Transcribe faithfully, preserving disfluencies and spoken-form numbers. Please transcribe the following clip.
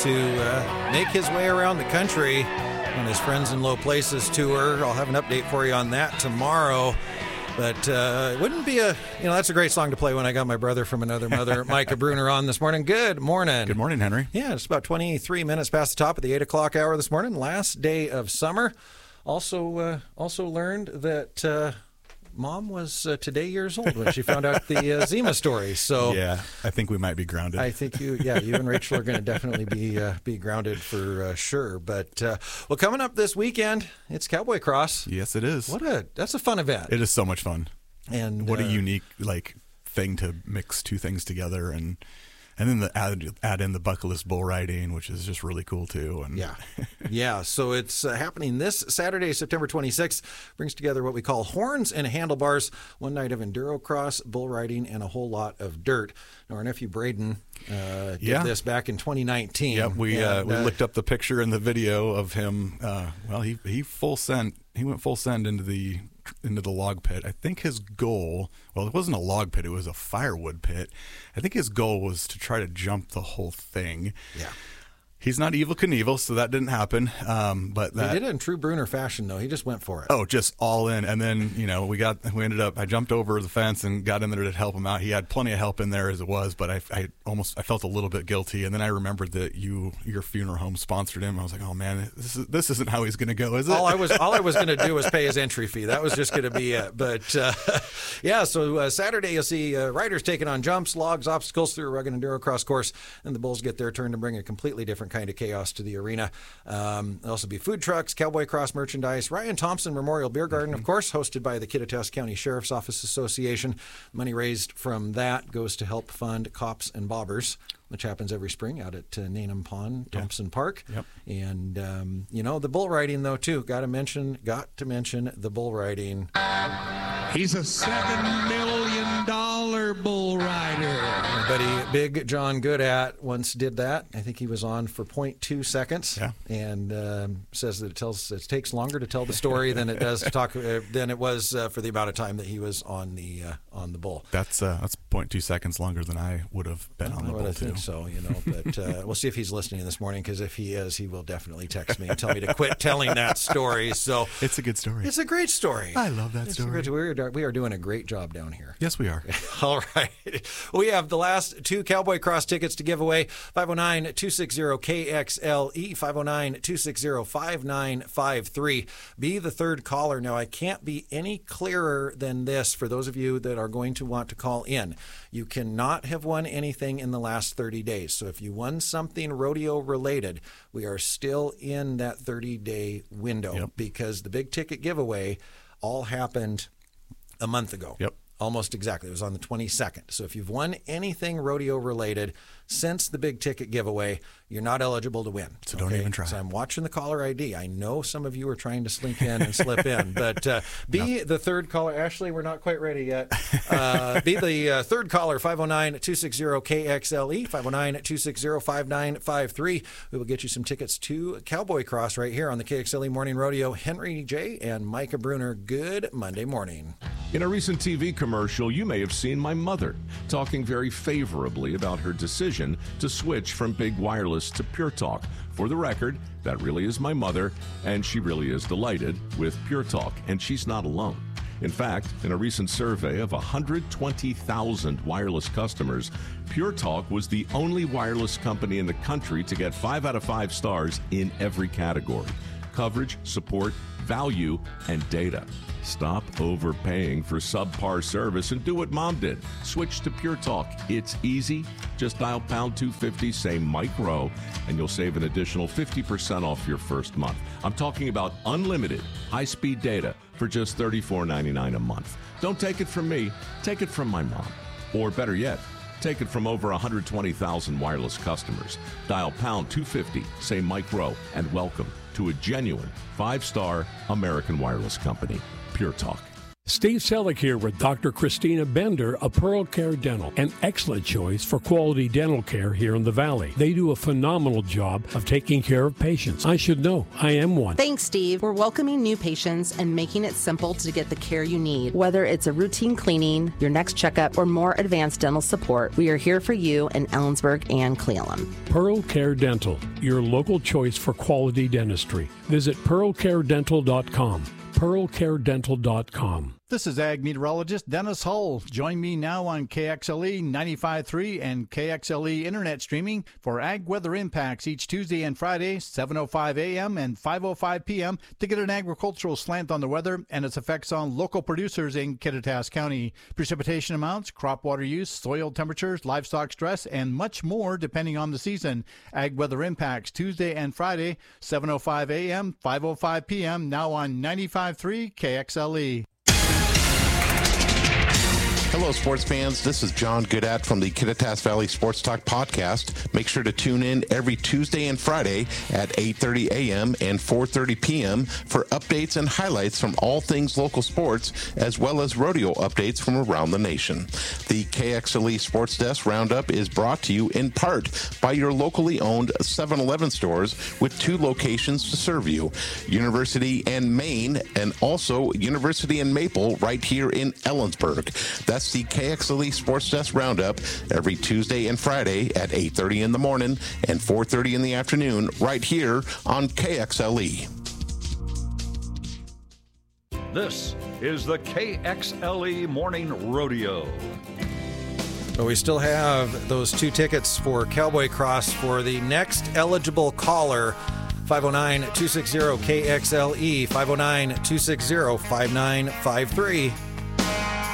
to uh, make his way around the country on his Friends in Low Places tour. I'll have an update for you on that tomorrow. But uh, it wouldn't be a, you know, that's a great song to play when I got my brother from another mother, Micah Bruner, on this morning. Good morning. Good morning, Henry. Yeah, it's about twenty-three minutes past the top of the eight o'clock hour this morning, last day of summer. Also, uh, also learned that uh, Mom was uh, today years old when she found out the uh, Zima story. So yeah, I think we might be grounded. I think you, yeah, you and Rachel are going to definitely be uh, be grounded for uh, sure. But uh, well, coming up this weekend, it's Cowboy Cross. Yes, it is. What a that's a fun event. It is so much fun. And what uh, a unique like thing to mix two things together, and and then the add add in the buckleless bull riding, which is just really cool too. And yeah, yeah. So it's uh, happening this Saturday, September twenty-sixth. Brings together what we call horns and handlebars. One night of enduro cross, bull riding, and a whole lot of dirt. Now, our nephew Braden uh, did yeah. this back in twenty nineteen. Yeah, we and, uh, we uh, looked up the picture and the video of him. Uh, well, he he full send he went full send into the into the log pit. I think his goal, well, it wasn't a log pit, it was a firewood pit. I think his goal was to try to jump the whole thing. Yeah. He's not Evel Knievel, so that didn't happen. Um, but that, he did it in true Bruner fashion, though. He just went for it. Oh, just all in. And then, you know, we got, we ended up, I jumped over the fence and got in there to help him out. He had plenty of help in there as it was, but I, I almost, I felt a little bit guilty. And then I remembered that you, your funeral home sponsored him. I was like, oh man, this is, this isn't how he's going to go, is it? All I was, all I was going to do was pay his entry fee. That was just going to be it. But uh, yeah, so uh, Saturday you'll see uh, riders taking on jumps, logs, obstacles through a rugged enduro cross course, and the bulls get their turn to bring a completely different kind of chaos to the arena. Um, there'll also be food trucks, Cowboy Cross merchandise, Ryan Thompson Memorial Beer Garden, of course, hosted by the Kittitas County Sheriff's Office Association. Money raised from that goes to help fund Cops and Bobbers, which happens every spring out at uh, Nanum Pond, Thompson yeah. Park. Yep. And, um, you know, the bull riding, though, too. Got to mention, got to mention the bull riding. He's a seven million dollar bull rider. My buddy Big John Goodat once did that. I think he was on for zero point two seconds. Yeah. And um, says that it tells it takes longer to tell the story than it does to talk uh, than it was uh, for the amount of time that he was on the uh, on the bull. That's uh, that's zero point two seconds longer than I would have been on the bull I too. think so, you know. But uh, we'll see if he's listening this morning, because if he is, he will definitely text me and tell me to quit telling that story. So it's a good story. It's a great story. I love that it's story. We are, we are doing a great job down here. Yes, we are. All right. We have the last two Cowboy Cross tickets to give away. five oh nine, two six zero, K X L E, five oh nine, two six zero, five nine five three. Be the third caller. Now, I can't be any clearer than this for those of you that are going to want to call in. You cannot have won anything in the last thirty days. So if you won something rodeo related, we are still in that thirty-day window. Yep. Because the big ticket giveaway all happened a month ago. Yep. Almost exactly. It was on the twenty-second. So if you've won anything rodeo related since the big ticket giveaway, you're not eligible to win. So don't even try. So I'm watching the caller I D. I know some of you are trying to slink in and slip in, but uh, be no. the third caller. Ashley, we're not quite ready yet. Uh, be the uh, third caller, five oh nine, two six zero, K X L E, five oh nine, two six zero, five nine five three. We will get you some tickets to Cowboy Cross right here on the K X L E Morning Rodeo. Henry J. and Micah Bruner, good Monday morning. In a recent T V commercial, you may have seen my mother talking very favorably about her decision to switch from Big Wireless to Pure Talk. For the record, that really is my mother, and she really is delighted with Pure Talk, and she's not alone. In fact, in a recent survey of one hundred twenty thousand wireless customers, Pure Talk was the only wireless company in the country to get five out of five stars in every category: coverage, support, value, and data. Stop overpaying for subpar service and do what Mom did. Switch to Pure Talk. It's easy. Just dial pound two fifty, say Mike Rowe, and you'll save an additional fifty percent off your first month. I'm talking about unlimited high-speed data for just thirty-four ninety-nine a month. Don't take it from me. Take it from my mom. Or better yet, take it from over one hundred twenty thousand wireless customers. Dial pound two fifty, say Mike Rowe, and welcome to a genuine five-star American wireless company, Pure Talk. Steve Selleck here with Doctor Christina Bender of Pearl Care Dental, an excellent choice for quality dental care here in the Valley. They do a phenomenal job of taking care of patients. I should know. I am one. Thanks, Steve. We're welcoming new patients and making it simple to get the care you need. Whether it's a routine cleaning, your next checkup, or more advanced dental support, we are here for you in Ellensburg and Cleveland. Pearl Care Dental, your local choice for quality dentistry. Visit pearl care dental dot com. pearl care dental dot com. This is Ag Meteorologist Dennis Hull. Join me now on K X L E ninety-five point three and K X L E Internet Streaming for Ag Weather Impacts each Tuesday and Friday, seven oh five a.m. and five oh five p.m. to get an agricultural slant on the weather and its effects on local producers in Kittitas County. Precipitation amounts, crop water use, soil temperatures, livestock stress, and much more depending on the season. Ag Weather Impacts Tuesday and Friday, seven oh five a.m., five oh five p.m. now on ninety-five point three K X L E. Hello, sports fans. This is John Goodat from the Kittitas Valley Sports Talk podcast. Make sure to tune in every Tuesday and Friday at eight thirty a.m. and four thirty p.m. for updates and highlights from all things local sports, as well as rodeo updates from around the nation. The K X L E Sports Desk Roundup is brought to you in part by your locally owned seven eleven stores with two locations to serve you, University and Maine, and also University and Maple right here in Ellensburg. That's the K X L E Sports Desk Roundup every Tuesday and Friday at eight thirty in the morning and four thirty in the afternoon right here on K X L E. This is the K X L E Morning Rodeo. But we still have those two tickets for Cowboy Cross for the next eligible caller. five oh nine, two six zero, K X L E, five oh nine, two six zero, five nine five three.